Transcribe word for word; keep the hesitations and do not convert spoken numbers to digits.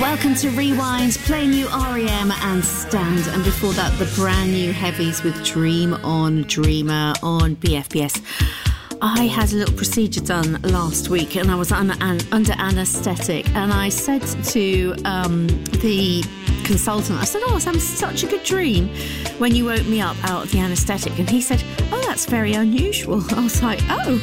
Welcome to Rewind, playing you R E M and Stand, and before that the brand new heavies with Dream On, Dreamer on B F B S. I had a little procedure done last week and I was un- un- under anaesthetic, and I said to um, the consultant, I said, oh, I was having such a good dream when you woke me up out of the anaesthetic, and he said, oh, that's very unusual. I was like, oh,